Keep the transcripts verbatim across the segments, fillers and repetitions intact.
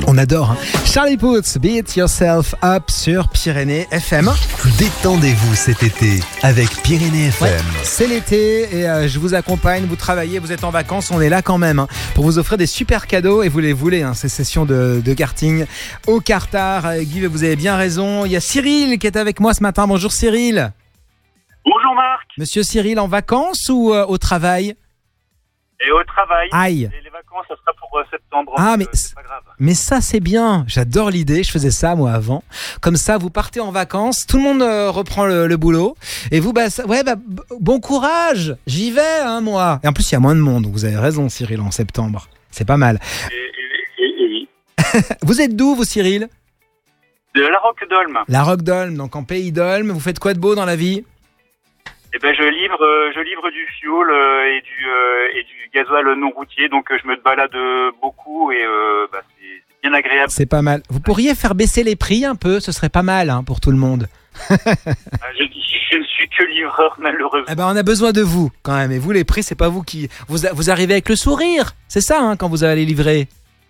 On adore, hein. Charlie Puth, Beat Yourself Up sur Pyrénées F M. Détendez-vous cet été avec Pyrénées F M. Ouais, c'est l'été et euh, je vous accompagne, vous travaillez, vous êtes en vacances, on est là quand même hein, pour vous offrir des super cadeaux et vous les voulez, hein, ces sessions de, de karting au Cartard. Euh, Guy, vous avez bien raison. Il y a Cyril qui est avec moi ce matin. Bonjour Cyril. Bonjour Marc. Monsieur Cyril, en vacances ou euh, au travail ? Et au travail. Aïe. Et les vacances, ça sera pour euh, septembre. Ah, donc, mais euh, c'est pas grave. Mais ça c'est bien, j'adore l'idée, je faisais ça moi avant. Comme ça vous partez en vacances, tout le monde euh, reprend le, le boulot et vous bah ça, ouais bah b- bon courage, j'y vais hein moi. Et en plus il y a moins de monde, vous avez raison Cyril en septembre, c'est pas mal. Et, et, et, et oui. Vous êtes d'où vous Cyril ? De la Roque d'Olme. La Roque d'Olme, donc en pays d'Olme, vous faites quoi de beau dans la vie ? Et ben je livre, euh, je livre du fioul euh, et du euh, et du gasoil non routier, donc euh, je me balade euh, beaucoup et euh, bah, c'est, c'est bien agréable. C'est pas mal. Vous pourriez faire baisser les prix un peu, ce serait pas mal hein, pour tout le monde. Ah, je, je ne suis que livreur malheureusement. Eh ben on a besoin de vous quand même. Et vous les prix, c'est pas vous qui vous vous arrivez avec le sourire, c'est ça hein, quand vous allez livrer.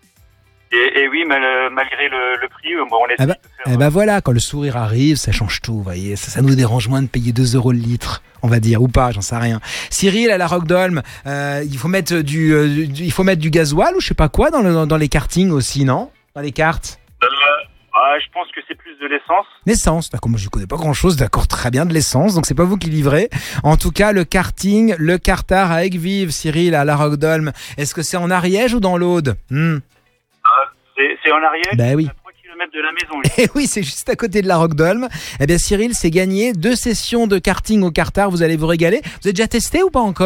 Et, et oui, mal, malgré le, le prix, bon, on essaie Eh ben, de faire. eh ben voilà, quand le sourire arrive, ça change tout, vous voyez. Ça, ça nous dérange moins de payer deux euros le litre, on va dire, ou pas, j'en sais rien. Cyril, à la Roque d'Olme, euh, il faut mettre du, euh, du, il faut mettre du gasoil ou je sais pas quoi dans, le, dans, dans les kartings aussi, non ? Dans les cartes. Euh, ah, je pense que c'est plus de l'essence. L'essence, d'accord, moi je connais pas grand chose, d'accord, très bien, de l'essence, donc c'est pas vous qui livrez. En tout cas, le karting, le Cartard à Aigues-Vives, Cyril, à la Roque d'Olme, est-ce que c'est en Ariège ou dans l'Aude ? hmm. C'est, c'est en Ariège. Ben oui. À trois kilomètres de la maison. Et oui, c'est juste à côté de la Roque d'Olme. Eh bien, Cyril, c'est gagné. Deux sessions de karting au Cartard. Vous allez vous régaler. Vous avez déjà testé ou pas encore ?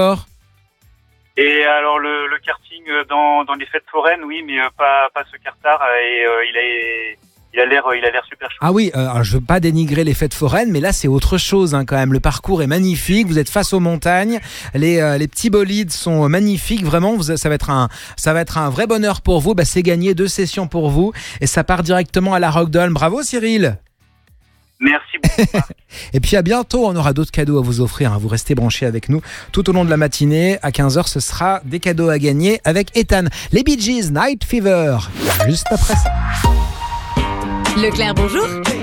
Et alors le, le karting dans, dans les fêtes foraines, oui, mais euh, pas pas ce Cartard. Et euh, il a il a l'air il a l'air super chaud. Ah oui, euh, alors je veux pas dénigrer les fêtes foraines, mais là c'est autre chose hein, quand même. Le parcours est magnifique. Vous êtes face aux montagnes. Les euh, les petits bolides sont magnifiques. Vraiment, vous, ça va être un ça va être un vrai bonheur pour vous. Bah, c'est gagné, deux sessions pour vous et ça part directement à la Roque d'Olme. Bravo Cyril. Merci beaucoup. Et puis à bientôt, on aura d'autres cadeaux à vous offrir. Hein. Vous restez branchés avec nous tout au long de la matinée. À quinze heures, ce sera des cadeaux à gagner avec Ethan. Les Bee Gees, Night Fever. Juste après ça. Leclerc, bonjour.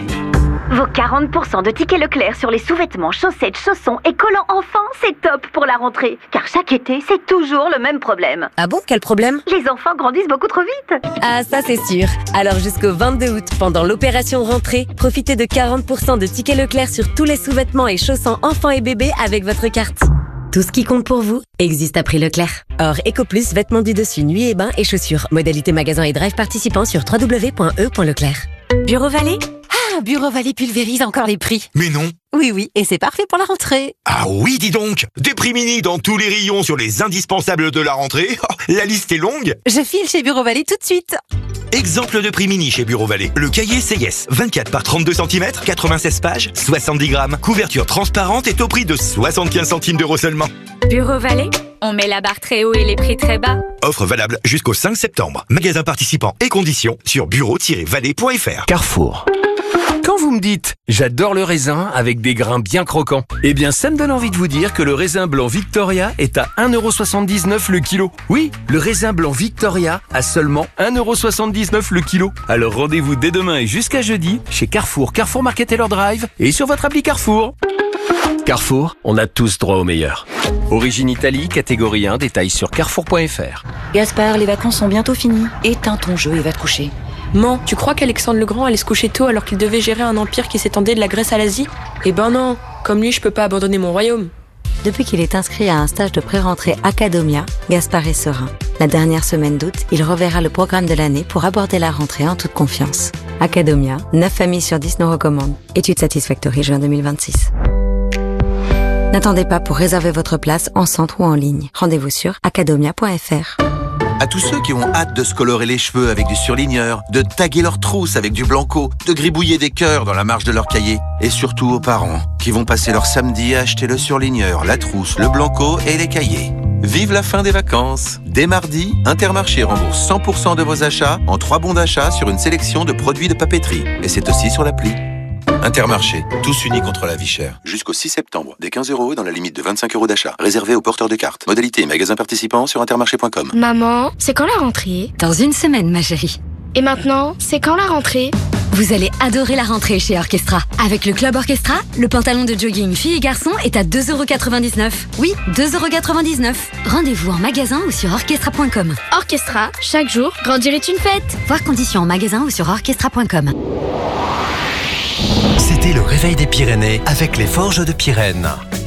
Vos quarante pour cent de tickets Leclerc sur les sous-vêtements, chaussettes, chaussons et collants enfants, c'est top pour la rentrée. Car chaque été, c'est toujours le même problème. Ah bon, quel problème ? Les enfants grandissent beaucoup trop vite. Ah, ça c'est sûr. Alors jusqu'au vingt-deux août, pendant l'opération rentrée, profitez de quarante pour cent de tickets Leclerc sur tous les sous-vêtements et chaussons enfants et bébés avec votre carte. Tout ce qui compte pour vous existe à prix Leclerc. Or, EcoPlus, vêtements du dessus, nuit et bain et chaussures. Modalité magasin et drive participants sur w w w point e point leclerc. Bureau Vallée ? Ah, Bureau Vallée pulvérise encore les prix. Mais non. Oui, oui, et c'est parfait pour la rentrée. Ah oui, dis donc. Des prix mini dans tous les rayons sur les indispensables de la rentrée. Oh, la liste est longue. Je file chez Bureau Vallée tout de suite. Exemple de prix mini chez Bureau Vallée. Le cahier C S, vingt-quatre par trente-deux centimètres, quatre-vingt-seize pages, soixante-dix grammes. Couverture transparente est au prix de soixante-quinze centimes d'euros seulement. Bureau Vallée, on met la barre très haut et les prix très bas. Offre valable jusqu'au cinq septembre. Magasin participant et conditions sur bureau tiret vallée point f r. Carrefour. Quand vous me dites « j'adore le raisin avec des grains bien croquants », eh bien ça me donne envie de vous dire que le raisin blanc Victoria est à un euro soixante-dix-neuf le kilo. Oui, le raisin blanc Victoria à seulement un euro soixante-dix-neuf le kilo. Alors rendez-vous dès demain et jusqu'à jeudi chez Carrefour, Carrefour Market Taylor Drive et sur votre appli Carrefour. Carrefour, on a tous droit au meilleur. Origine Italie, catégorie un, détails sur carrefour point f r. Gaspard, les vacances sont bientôt finies. Éteins ton jeu et va te coucher. Man, tu crois qu'Alexandre le Grand allait se coucher tôt alors qu'il devait gérer un empire qui s'étendait de la Grèce à l'Asie ? Eh ben non, comme lui je peux pas abandonner mon royaume. Depuis qu'il est inscrit à un stage de pré-rentrée Academia, Gaspard est serein. La dernière semaine d'août, il reverra le programme de l'année pour aborder la rentrée en toute confiance. Academia, neuf familles sur dix nous recommandent. Étude Satisfactory juin deux mille vingt-six. N'attendez pas pour réserver votre place en centre ou en ligne. Rendez-vous sur academia point f r. À tous ceux qui ont hâte de se colorer les cheveux avec du surligneur, de taguer leurs trousses avec du blanco, de gribouiller des cœurs dans la marge de leur cahier. Et surtout aux parents qui vont passer leur samedi à acheter le surligneur, la trousse, le blanco et les cahiers. Vive la fin des vacances. Dès mardi, Intermarché rembourse cent pour cent de vos achats en trois bons d'achat sur une sélection de produits de papeterie. Et c'est aussi sur l'appli. Intermarché, tous unis contre la vie chère. Jusqu'au six septembre, des quinze euros dans la limite de vingt-cinq euros d'achat. Réservé aux porteurs de cartes. Modalité et magasins participants sur intermarché point com. Maman, c'est quand la rentrée ? Dans une semaine, ma chérie. Et maintenant, c'est quand la rentrée ? Vous allez adorer la rentrée chez Orchestra. Avec le Club Orchestra, le pantalon de jogging filles et garçons est à deux euros quatre-vingt-dix-neuf. Oui, deux euros quatre-vingt-dix-neuf. Rendez-vous en magasin ou sur orchestra point com. Orchestra, chaque jour, grandir est une fête. Voir conditions en magasin ou sur orchestra point com. C'était le réveil des Pyrénées avec les Forges de Pyrène.